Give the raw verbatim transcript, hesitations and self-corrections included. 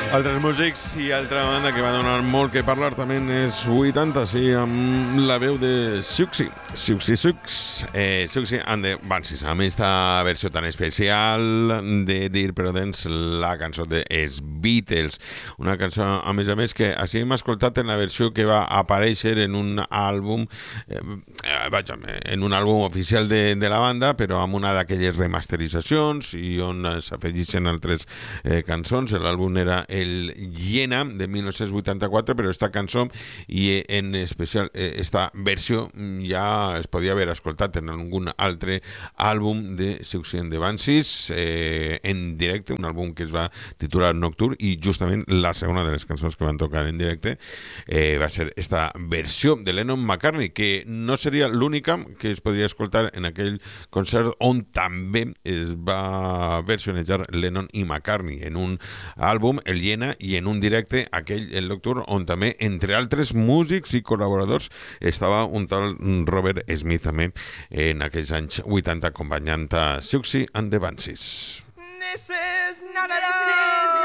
Altres músics i altra banda que va donar molt que parlar també és vuitanta, sí, amb la veu de Siouxsie, Siouxsie Sioux, eh, Siouxsie and the Banshees, amb aquesta versió tan especial de Dear Prudence, la cançó de Els Beatles, una cançó, a més a més, que així hem escoltat en la versió que va aparèixer en un àlbum, eh, vaja, en un àlbum oficial de, de la banda, però amb una d'aquelles remasteritzacions i on s'afegeixen altres eh, cançons. L'àlbum era El Llena de mil nou-cents vuitanta-quatre, però esta cançó i en especial esta versió ja es podia haver escoltat en algun altre àlbum de Siouxsie and the Banshees eh, en directe, un àlbum que es va titular Nocturne, i justament la segona de les cançons que van tocar en directe eh, va ser esta versió de Lennon-McCartney, que no seria l'única que es podria escoltar en aquell concert on també es va versionejar Lennon i McCartney en un àlbum, El Llena, i en un directe, aquell, el Nocturne, on també, entre altres músics i col·laboradors, estava un tal Robert Smith també en aquells anys vuitanta acompanyant a Siouxsie and the Banshees. This is not a